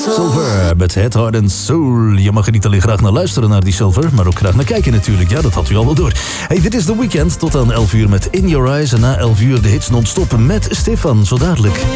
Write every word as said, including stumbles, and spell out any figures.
Silver met Head, Heart and Soul. Je mag er niet alleen graag naar luisteren naar die Silver, maar ook graag naar kijken natuurlijk. Ja, dat had u al wel door. Hey, dit is The Weeknd tot aan elf uur met In Your Eyes. En na elf uur de hits non-stop met Stefan, zo dadelijk.